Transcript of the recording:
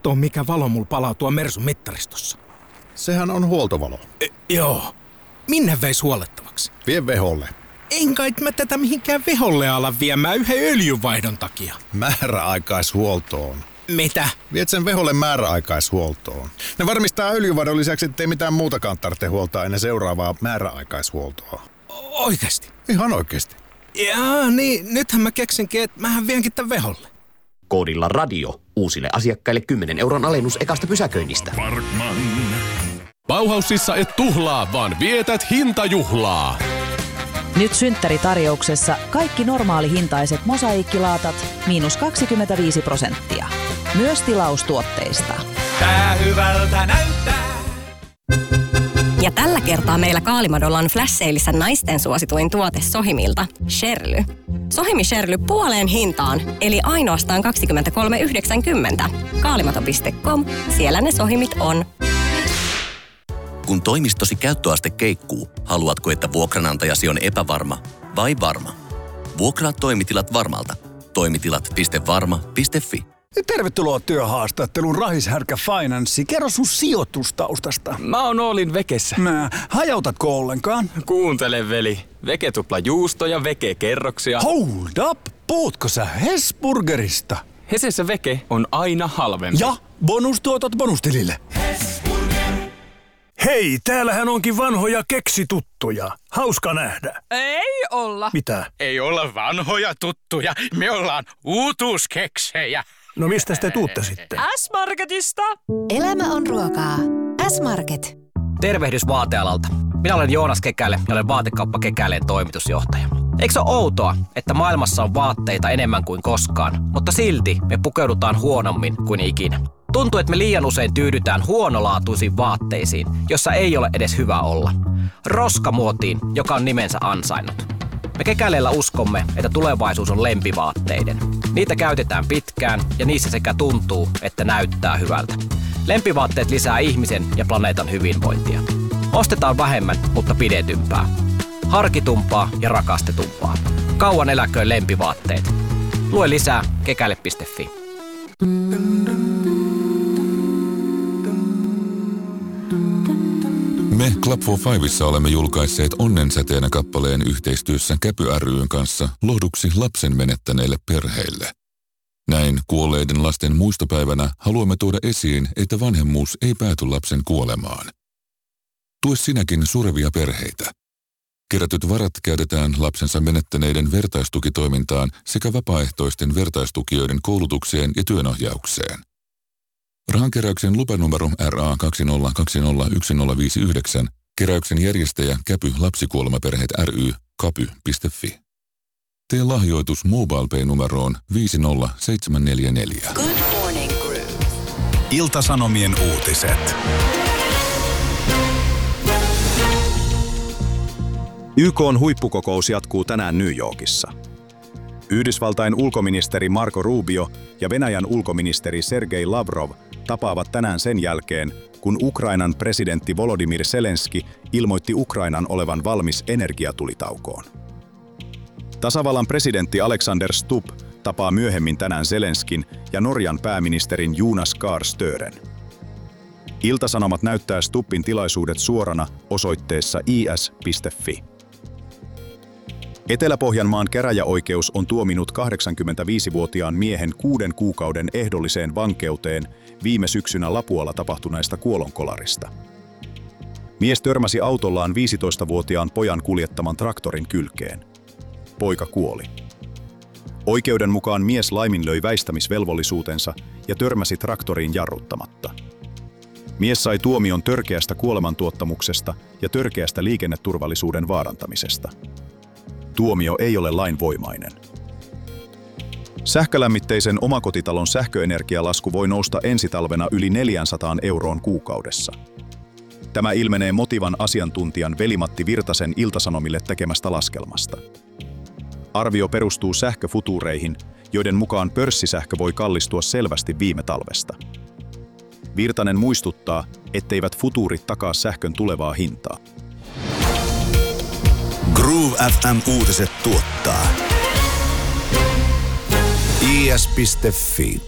kattoo, mikä valo mulla palaa tuo Mersun mittaristossa. Sehän on huoltovalo. Joo. Minne veis huolettavaksi? Vie veholle. En kai mä tätä mihinkään veholle ala viemään yhden öljynvaihdon takia. Määräaikaishuoltoon. Mitä? Viet sen veholle määräaikaishuoltoon. Ne varmistaa öljynvaihdon lisäksi, ettei mitään muutakaan tarvitse huoltaa ennen seuraavaa määräaikaishuoltoa. Oikeesti? Ihan oikeesti. Jaa, niin nythän mä keksinkin, että mähän vienkin tän veholle. Koodilla radio. Uusille asiakkaille 10 euron alennus ekasta pysäköinnistä. Parkman. Bauhausissa et tuhlaa, vaan vietät hintajuhlaa. Nyt synttäritarjouksessa kaikki normaalihintaiset mosaiikkilaatat -25%. Myös tilaustuotteista. Tää hyvältä näyttää. Ja tällä kertaa meillä Kaalimadolla on flash-seilissä naisten suosituin tuote Sohimilta, Sherly. Sohimi Sherly puoleen hintaan, eli ainoastaan 23,90. Kaalimado.com, siellä ne Sohimit on. Kun toimistosi käyttöaste keikkuu, haluatko, että vuokranantajasi on epävarma vai varma? Vuokraa toimitilat Varmalta. Toimitilat.varma.fi. Tervetuloa työhaastatteluun Rahishärkä Finance. Kerro sun sijoitustaustasta. Mä oon Oolin Vekessä. Hajautatko ollenkaan? Kuuntele, veli. Veke tupla juustoja, Veke kerroksia. Hold up! Puhutko sä Hesburgerista? Hesessä Veke on aina halvempi. Ja bonustuotot bonustilille. Hei, täällähän onkin vanhoja keksituttuja. Hauska nähdä. Ei olla. Mitä? Ei olla vanhoja tuttuja, me ollaan uutuuskeksejä. No mistä te tuutte sitten? S-Marketista. Elämä on ruokaa. S-Market. Tervehdys vaatealalta. Minä olen Joonas Kekäle ja olen Vaatekauppa Kekäleen toimitusjohtaja. Eikö se ole outoa, että maailmassa on vaatteita enemmän kuin koskaan, mutta silti me pukeudutaan huonommin kuin ikinä? Tuntuu, että me liian usein tyydytään huonolaatuisiin vaatteisiin, jossa ei ole edes hyvä olla. Roskamuotiin, joka on nimensä ansainnut. Me Kekäleellä uskomme, että tulevaisuus on lempivaatteiden. Niitä käytetään pitkään ja niissä sekä tuntuu, että näyttää hyvältä. Lempivaatteet lisää ihmisen ja planeetan hyvinvointia. Ostetaan vähemmän, mutta pidetympää. Harkitumpaa ja rakastetumpaa. Kauan eläköön lempivaatteet. Lue lisää kekäle.fi. Me Club for Fivessa olemme julkaisseet Onnensäteenä kappaleen yhteistyössä Käpy ry:n kanssa lohduksi lapsen menettäneille perheille. Näin kuolleiden lasten muistopäivänä haluamme tuoda esiin, että vanhemmuus ei pääty lapsen kuolemaan. Tue sinäkin surevia perheitä. Kerätyt varat käytetään lapsensa menettäneiden vertaistukitoimintaan sekä vapaaehtoisten vertaistukijoiden koulutukseen ja työnohjaukseen. Rahankeräyksen lupanumero RA20201059, keräyksen järjestäjä Käpy Lapsikuolemaperheet ry, kapy.fi. Tee lahjoitus MobilePay-numeroon 50744. Good morning, Groove. Ilta-Sanomien uutiset. YK:n huippukokous jatkuu tänään New Yorkissa. Yhdysvaltain ulkoministeri Marco Rubio ja Venäjän ulkoministeri Sergei Lavrov tapaavat tänään sen jälkeen, kun Ukrainan presidentti Volodymyr Zelenski ilmoitti Ukrainan olevan valmis energiatulitaukoon. Tasavallan presidentti Alexander Stubb tapaa myöhemmin tänään Zelenskin ja Norjan pääministerin Jonas Gahr Støren. Ilta-Sanomat näyttää Stubbin tilaisuudet suorana osoitteessa is.fi. Etelä-Pohjanmaan käräjäoikeus on tuominut 85-vuotiaan miehen 6 kuukauden ehdolliseen vankeuteen viime syksynä Lapualla tapahtuneesta kuolonkolarista. Mies törmäsi autollaan 15-vuotiaan pojan kuljettaman traktorin kylkeen. Poika kuoli. Oikeuden mukaan mies laiminlöi väistämisvelvollisuutensa ja törmäsi traktoriin jarruttamatta. Mies sai tuomion törkeästä kuolemantuottamuksesta ja törkeästä liikenneturvallisuuden vaarantamisesta. Tuomio ei ole lainvoimainen. Sähkölämmitteisen omakotitalon sähköenergialasku voi nousta ensi talvena yli 400 € kuukaudessa. Tämä ilmenee Motivan asiantuntijan Veli-Matti Virtasen Ilta-Sanomille tekemästä laskelmasta. Arvio perustuu sähköfutuureihin, joiden mukaan pörssisähkö voi kallistua selvästi viime talvesta. Virtanen muistuttaa, etteivät futuurit takaa sähkön tulevaa hintaa. Groove FM uutiset tuottaa is.fi.